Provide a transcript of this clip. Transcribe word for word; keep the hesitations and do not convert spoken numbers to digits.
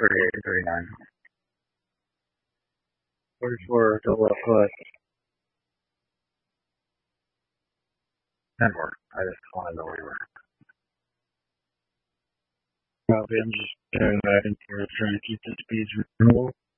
thirty-eight, thirty-nine. forty-four, double F plus. ten more. I just want to know where you were. Copy, I'm just doing that in for trying to keep the speeds reasonable.